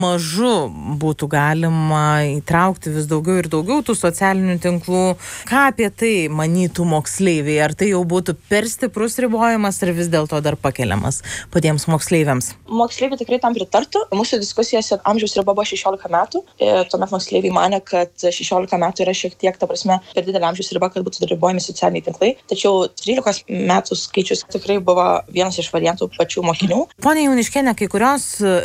mažu būtų galima įtraukti vis daugiau ir daugiau tų socialinių tinklų. Ką apie tai manytų moksleiviai? Ar tai jau būtų per stiprus ribojimas ar vis dėlto dar pakeliamas patiems moksleiviams? Moksleiviai tikrai tam pritartų. Mūsų diskusijose amžiaus riba buvo 16 metų. Tuomet moksleiviai manė, kad 16 metų yra šiek tiek, per didelė amžiaus riba, kad būtų ribojami socialiniai tinklai. Tačiau 13 metų skaičius tikrai buvo vienas iš variantų pačių mokinių. Ponia Jauniškiene, kai kurios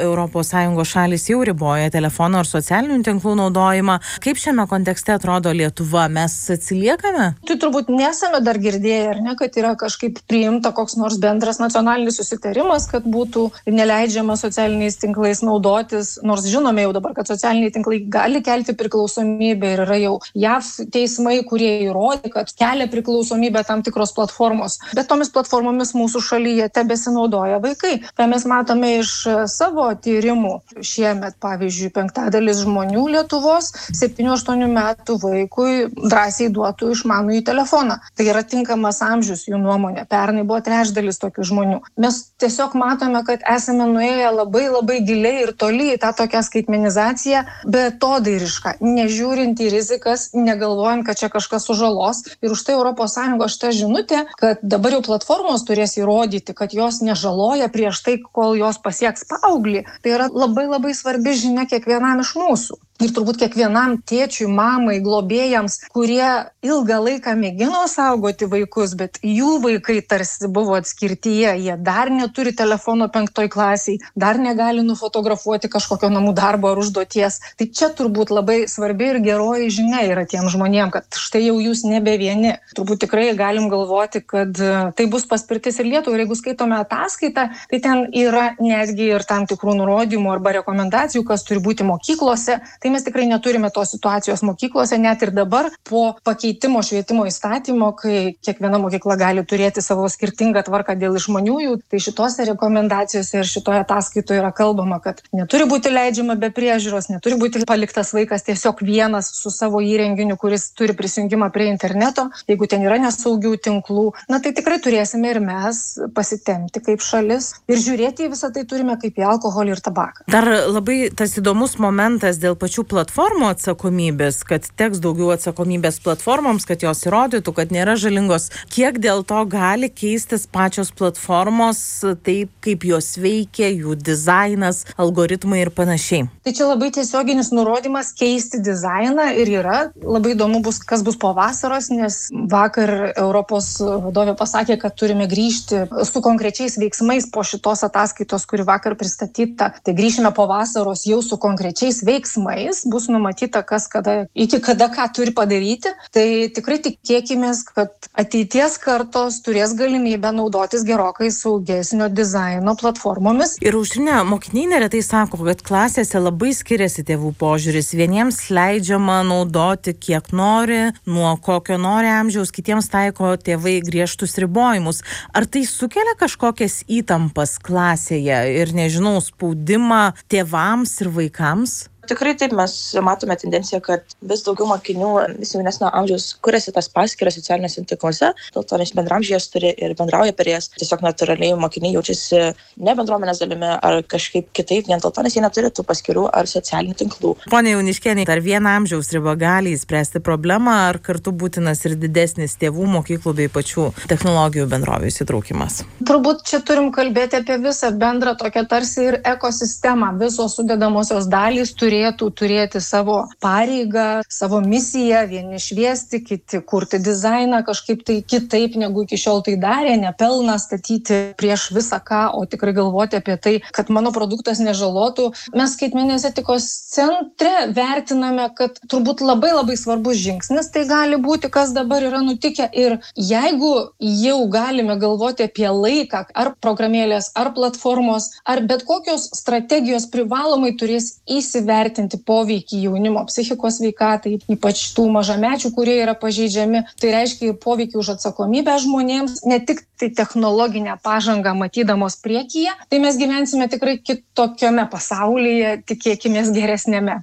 ES šalys jau riboja telefono ar socialinių tinklų naudojimą. Kaip šiame kontekste atrodo Lietuva? Mes atsiliekame? Tai turbūt nesame dar girdėję, ar ne, kad yra kažkaip priimta koks nors bendras nacionalinis susitarimas, kad būtų neleidžiama socialiniais tinklais naudotis, nors žinome jau dabar, kad socialiniai tinklai gali kelti priklausomybę ir yra jau JAV teismai, kurie įrodė, kad kelia priklausomybę tam tikros platformos. Bet tomis platformomis mūsų šalyje tebesinaudoja vaikai. Tai mes matome iš savo tyrimų. Šiemet, pavyzdžiui, 5% žmonių Lietuvos 7-8 metų vaikui drąsiai duotų išmanųjį telefoną. Tai yra tinkamas amžius jų nuomonė. Pernai buvo 3% tokių žmonių. Mes tiesiog matome, kad esame nuėję labai giliai ir toli į tą tokią skaitmenizaciją, beatodairišką, nežiūrint į rizikas, negalvojant, kad čia kažkas sužalos. Ir už tai ES šita žinutė, kad dabar jau platformos turės įrodyti, kad jos nežaloja prieš tai, kol jos pasieks paauglį. Tai yra labai svarbi žinia kiekvienam iš mūsų. Ir turbūt kiekvienam tėčiui, mamai, globėjams, kurie ilgą laiką mėgino saugoti vaikus, bet jų vaikai tarsi buvo atskirtyje, jie dar neturi telefono 5 klasiai, dar negali nufotografuoti kažkokio namų darbo ar užduoties. Tai čia turbūt labai svarbi ir geroji žinia yra tiem žmonėm, kad štai jau jūs nebe vieni. Turbūt tikrai galim galvoti, kad tai bus paspirtis ir Lietuvai. Ir jeigu skaitome ataskaitą, tai ten yra netgi ir tam tikrų nurodymų arba rekomendacijų, kas turi būti mokyklose. Tai mes tikrai neturime tos situacijos mokyklose, net ir dabar po pakeitimo švietimo įstatymo, kai kiekviena mokykla gali turėti savo skirtingą tvarką dėl išmaniųjų. Tai šitose rekomendacijose ir šitoje ataskaitoje yra kalbama, kad neturi būti leidžiama be priežiūros, neturi būti paliktas vaikas tiesiog vienas su savo įrenginiu, kuris turi prisijungimą prie interneto, jeigu ten yra nesaugių tinklų. Na tai tikrai turėsime ir mes pasitempti kaip šalis ir žiūrėti į visą tai turime kaip į alkoholį ir tabaką. Dar labai tas įdomus momentas dėl pačių platformų atsakomybės, kad teks daugiau atsakomybės platformoms, kad jos įrodytų, kad nėra žalingos. Kiek dėl to gali keistis pačios platformos, taip kaip jos veikia, jų dizainas, algoritmai ir panašiai? Tai čia labai tiesioginis nurodymas keisti dizainą ir yra. Labai įdomu bus, kas bus po vasaros, nes vakar Europos vadovė pasakė, kad turime grįžti su konkrečiais veiksmais po šitos ataskaitos, kuri vakar pristatyta. Tai grįšime po vasaros jau su konkrečiais veiksmais. Bus numatyta, kas iki kada ką turi padaryti. Tai tikrai tikėkimės, kad ateities kartos turės galimybę naudotis gerokai saugesnio dizaino platformomis. Ir Aušrine, mokiniai neretai sako, kad klasėse labai skiriasi tėvų požiūris. Vieniems leidžiama naudoti kiek nori, nuo kokio nori amžiaus, kitiems taiko tėvai griežtus ribojimus. Ar tai sukelia kažkokias įtampas klasėje ir, nežinau, spaudimą tėvams ir vaikams? Tikrai taip, mes matome tendenciją, kad vis daugiau mokinių vis jaunesnio amžiaus kuriasi tas paskyras socialiniuose tinkluose, dėl to nes bendramžijas turi ir bendrauja per jas. Tiesiog natūraliai mokiniai jaučiasi ne bendruomenės dalimi ar kažkaip kitaip, vien dėl to, nes jie neturi tų paskyrų ar socialinių tinklų. Pone Jauniškiene, ar viena amžiaus riba gali įspręsti problemą, ar kartu būtinas ir didesnis tėvų, mokyklų bei pačių technologijų bendrovių įsitraukimas? Turbūt čia turim kalbėti apie visą bendrą tokią tarsi ir ekosistemą. Visos sudedamosios dalys turėtų turėti savo pareigą, savo misiją, vieni šviesti, kiti kurti dizainą kažkaip tai kitaip, negu iki šiol tai darė, ne pelną statyti prieš visą ką, o tikrai galvoti apie tai, kad mano produktas nežalotų. Mes skaitmeninės etikos centre vertiname, kad turbūt labai svarbus žingsnis tai gali būti, kas dabar yra nutikę. Ir jeigu jau galime galvoti apie laiką, ar programėlės, ar platformos, ar bet kokios strategijos privalomai turės įsivertinti poveikį jaunimo psichikos sveikatai, ypač tų mažamečių, kurie yra pažeidžiami. Tai reiškia ir poveikį už atsakomybę žmonėms, ne tik tai technologinę pažangą matydamos priekyje, tai mes gyvensime tikrai kitokiame pasaulyje, tikėkimės geresnėme.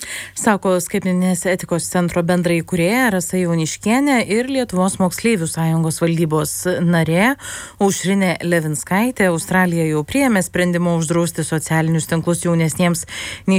Sako Skaitmeninės etikos centro bendraįkūrėja Rasa Jauniškienė ir Lietuvos moksleivių sąjungos valdybos narė Aušrinė Levinskaitė. Australija jau priėmė sprendimą uždrausti socialinius tinklus jaunesniems nei